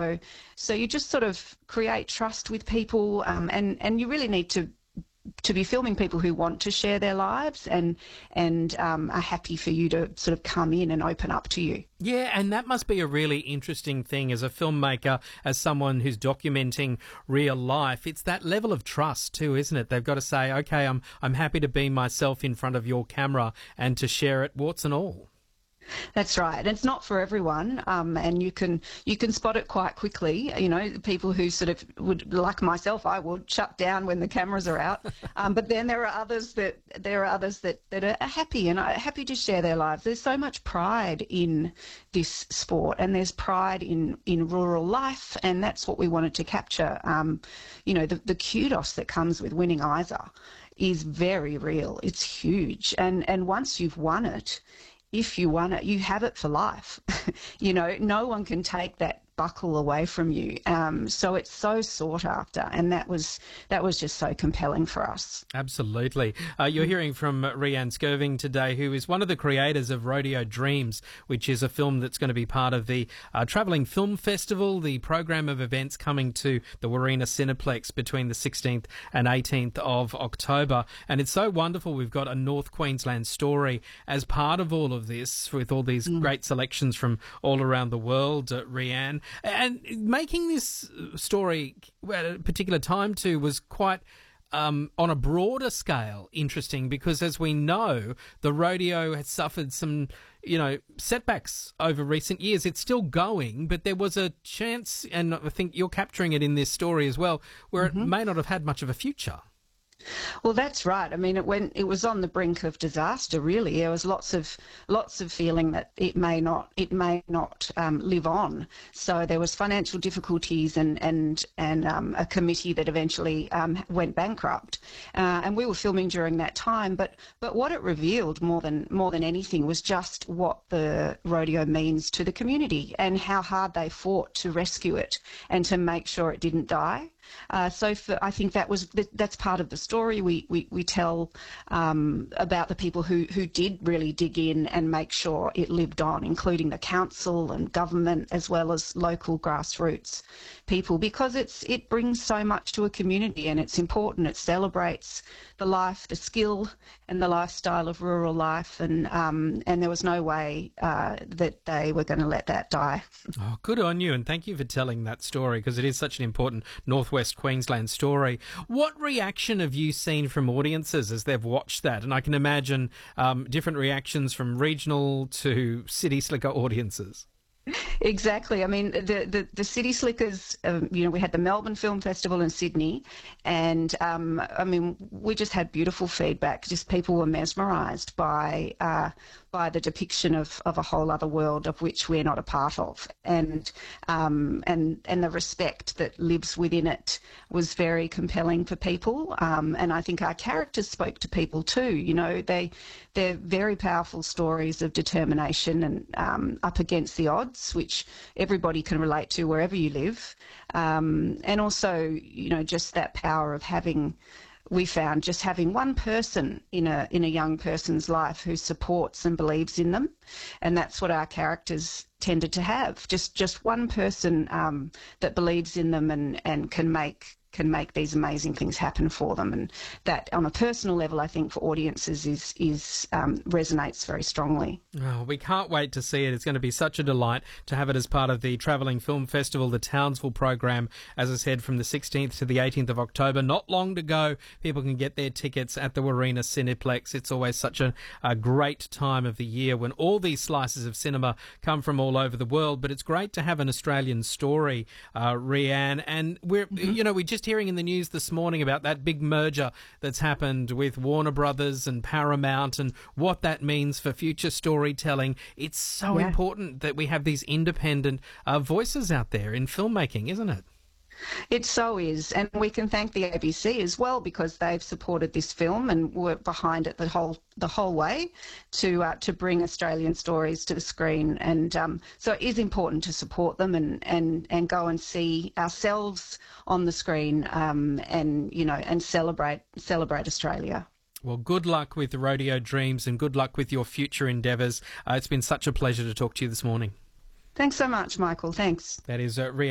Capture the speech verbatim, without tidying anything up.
So, so you just sort of create trust with people, um, and and you really need to to be filming people who want to share their lives and and um, are happy for you to sort of come in and open up to you. Yeah, and that must be a really interesting thing as a filmmaker, as someone who's documenting real life. It's that level of trust too, isn't it? They've got to say, okay, I'm I'm happy to be myself in front of your camera and to share it, warts and all. That's right. And it's not for everyone, um, and you can you can spot it quite quickly. You know, people who sort of would, like myself, I would shut down when the cameras are out. Um, but then there are others that there are others that, that are happy and are happy to share their lives. There's so much pride in this sport, and there's pride in, in rural life, and that's what we wanted to capture. Um, you know, the, the kudos that comes with winning I S A is very real. It's huge, and and once you've won it. If you won it, you have it for life. You know, no one can take that buckle away from you. Um, so it's so sought after, and that was that was just so compelling for us. Absolutely. Uh, you're hearing from Rhianne Skirving today, who is one of the creators of Rodeo Dreams, which is a film that's going to be part of the uh, Travelling Film Festival, the program of events coming to the Warina Cineplex between the sixteenth and eighteenth of October. And it's so wonderful we've got a North Queensland story as part of all of this, with all these mm. great selections from all around the world, uh, Rhianne. And making this story at a particular time too was quite, um, on a broader scale, interesting, because as we know, the rodeo has suffered some, you know, setbacks over recent years. It's still going, but there was a chance, and I think you're capturing it in this story as well, where mm-hmm. it may not have had much of a future. Well, that's right. I mean, it went. It was on the brink of disaster. Really, there was lots of lots of feeling that it may not. It may not um, live on. So there was financial difficulties, and and and um, a committee that eventually um, went bankrupt. Uh, and we were filming during that time. But but what it revealed more than more than anything was just what the rodeo means to the community and how hard they fought to rescue it and to make sure it didn't die. Uh, so for, I think that was that's part of the story. We we, we tell um, about the people who, who did really dig in and make sure it lived on, including the council and government as well as local grassroots people, because it's it brings so much to a community, and it's important. It celebrates the life, the skill, and the lifestyle of rural life, and um, and there was no way uh, that they were going to let that die. Oh, good on you, and thank you for telling that story, because it is such an important Northwest Queensland story. What reaction have you seen from audiences as they've watched that? And I can imagine um, different reactions from regional to City Slicker audiences. Exactly. I mean, the, the, the City Slickers, um, you know, we had the Melbourne Film Festival in Sydney, and, um, I mean, we just had beautiful feedback. Just people were mesmerised by uh, by the depiction of, of a whole other world of which we're not a part of. And, um, and, and the respect that lives within it was very compelling for people. Um, and I think our characters spoke to people too. You know, they, they're very powerful stories of determination and um, up against the odds, which everybody can relate to wherever you live. Um, and also, you know, just that power of having, we found just having one person in a in a young person's life who supports and believes in them, and that's what our characters tended to have. Just just one person um, that believes in them and, and can make can make these amazing things happen for them, and that on a personal level, I think for audiences is is um, resonates very strongly. Oh, we can't wait to see it. It's going to be such a delight to have it as part of the Travelling Film Festival, the Townsville program, as I said, from the sixteenth to the eighteenth of October. Not long to go. People can get their tickets at the Warina Cineplex. It's always such a, a great time of the year when all these slices of cinema come from all over the world, but it's great to have an Australian story, uh, Rhianne, and we're, mm-hmm. you know, we just hearing in the news this morning about that big merger that's happened with Warner Brothers and Paramount and what that means for future storytelling. It's so yeah. important that we have these independent uh, voices out there in filmmaking, isn't it? It so is, and we can thank the A B C as well, because they've supported this film and were behind it the whole the whole way to uh, to bring Australian stories to the screen. And um, so it is important to support them and, and, and go and see ourselves on the screen um, and you know and celebrate celebrate Australia. Well, good luck with the Rodeo Dreams and good luck with your future endeavours. Uh, it's been such a pleasure to talk to you this morning. Thanks so much, Michael. Thanks. That is uh, Rhianne